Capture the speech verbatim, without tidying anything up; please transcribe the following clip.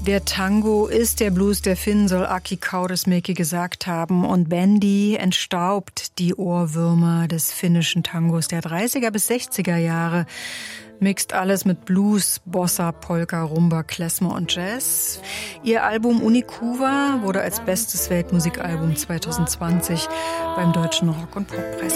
Der Tango ist der Blues der Finnen, soll Aki Kaurismäki gesagt haben. Und Bandy entstaubt die Ohrwürmer des finnischen Tangos der dreißiger bis sechziger Jahre. Mixt alles mit Blues, Bossa, Polka, Rumba, Klezmer und Jazz. Ihr Album Unikuva wurde als bestes Weltmusikalbum zwanzig zwanzig beim Deutschen Rock- und Poppreis